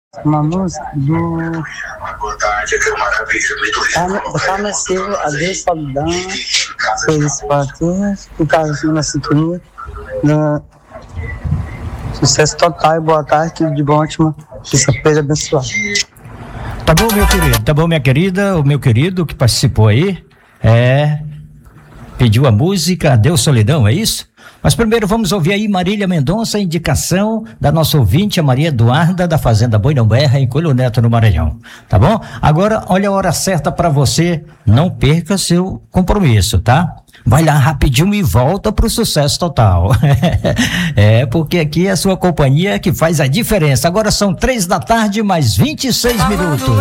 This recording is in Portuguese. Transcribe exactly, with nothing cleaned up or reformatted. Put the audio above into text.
Uma música do Fornecer a Deus Solidão, Feliz Patrícia, o Carlos na Cinturinha, sucesso total e boa tarde, tudo de bom, ótima sexta-feira abençoada. Tá bom, meu querido, tá bom, minha querida, o meu querido que participou aí, é, pediu a música Deus Solidão, é isso? Mas primeiro vamos ouvir aí Marília Mendonça, indicação da nossa ouvinte, a Maria Eduarda, da Fazenda Boi Não Berra, em Coelho Neto, no Maranhão. Tá bom? Agora, olha a hora certa para você, não perca seu compromisso, tá? Vai lá rapidinho e volta pro sucesso total. É, porque aqui é a sua companhia que faz a diferença. Agora são três da tarde, mais vinte e seis minutos.